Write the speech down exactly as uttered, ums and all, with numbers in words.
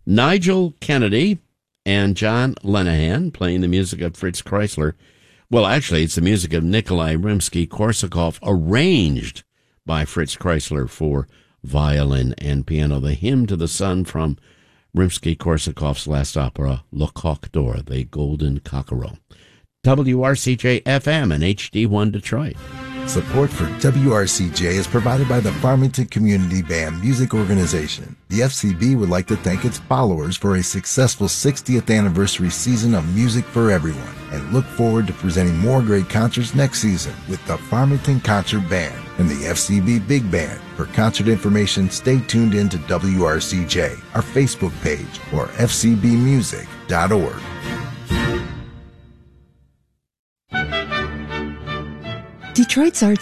Nigel Kennedy and John Lenahan playing the music of Fritz Kreisler. Well, actually, it's the music of Nikolai Rimsky-Korsakov, arranged by Fritz Kreisler for violin and piano. The Hymn to the Sun from Rimsky-Korsakov's last opera, Le Coq d'Or, the Golden Cockerel. W R C J F M and H D one Detroit. Support for W R C J is provided by the Farmington Community Band Music Organization. The F C B would like to thank its followers for a successful sixtieth anniversary season of music for everyone, and look forward to presenting more great concerts next season with the Farmington Concert Band and the F C B Big Band. For concert information, stay tuned in to W R C J, our Facebook page, or f c b music dot org. Detroit's Arts